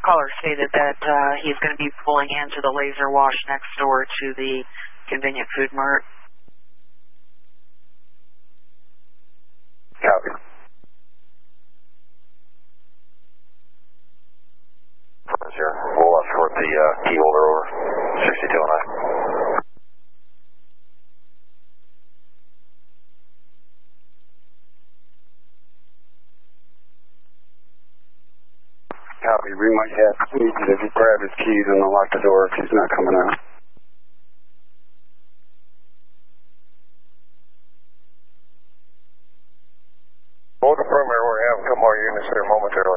caller stated that he's going to be pulling into the laser wash next door to the convenient food mart. Copy. Here. We'll escort the key holder over. 6209. Copy. We might have need you to grab his keys and unlock the door if he's not coming out. We'll confirm we're having a couple more units there momentarily.